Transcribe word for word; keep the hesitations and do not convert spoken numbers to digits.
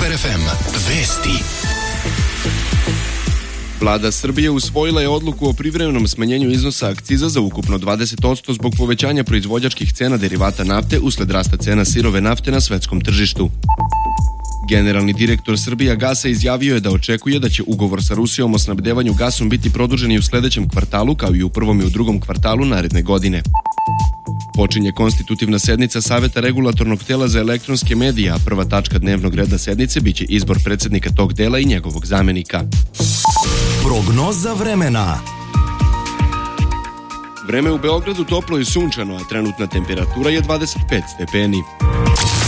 Super ef em. Vesti. Vlada Srbije usvojila je odluku o privremenom smanjenju iznosa akciza za ukupno dvadeset posto zbog povećanja proizvođačkih cena derivata nafte usled rasta cena sirove nafte na svetskom tržištu. Generalni direktor Srbijagasa izjavio je da očekuje da će ugovor sa Rusijom o snabdevanju gasom biti produžen i u sledećem kvartalu, kao i u prvom i u drugom kvartalu naredne godine. Počinje konstitutivna sednica Saveta regulatornog tela za elektronske medije, a prva tačka dnevnog reda sednice biće izbor predsednika tog tela i njegovog zamenika. Prognoza vremena. Vreme u Beogradu toplo i sunčano, a trenutna temperatura je dvadeset pet stepeni.